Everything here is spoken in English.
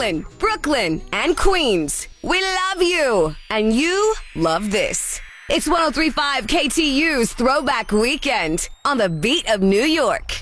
Brooklyn, and Queens. We love you. And you love this. It's 103.5 KTU's Throwback Weekend on the beat of New York.